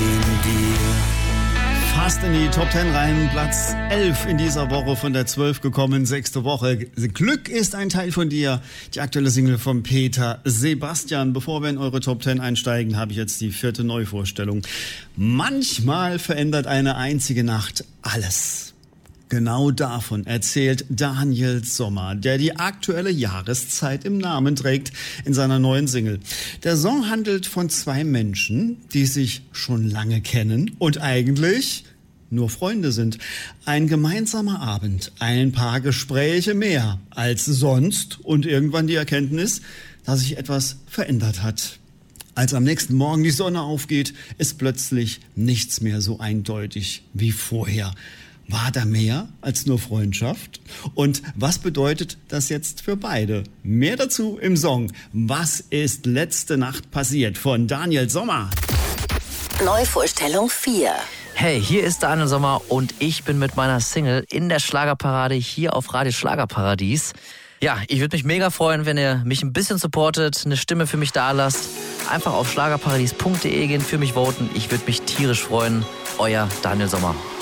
Fast in die Top 10 rein, Platz 11 in dieser Woche, von der 12 gekommen, 6. Woche. Glück ist ein Teil von dir, die aktuelle Single von Peter Sebastian. Bevor wir in eure Top 10 einsteigen, habe ich jetzt die 4. Neuvorstellung. Manchmal verändert eine einzige Nacht alles. Genau davon erzählt Daniel Sommer, der die aktuelle Jahreszeit im Namen trägt, in seiner neuen Single. Der Song handelt von 2 Menschen, die sich schon lange kennen und eigentlich nur Freunde sind. Ein gemeinsamer Abend, ein paar Gespräche mehr als sonst und irgendwann die Erkenntnis, dass sich etwas verändert hat. Als am nächsten Morgen die Sonne aufgeht, ist plötzlich nichts mehr so eindeutig wie vorher. War da mehr als nur Freundschaft? Und was bedeutet das jetzt für beide? Mehr dazu im Song Was ist letzte Nacht passiert von Daniel Sommer. Neuvorstellung 4. Hey, hier ist Daniel Sommer und ich bin mit meiner Single in der Schlagerparade hier auf Radio Schlagerparadies. Ja, ich würde mich mega freuen, wenn ihr mich ein bisschen supportet, eine Stimme für mich da lasst. Einfach auf schlagerparadies.de gehen, für mich voten. Ich würde mich tierisch freuen. Euer Daniel Sommer.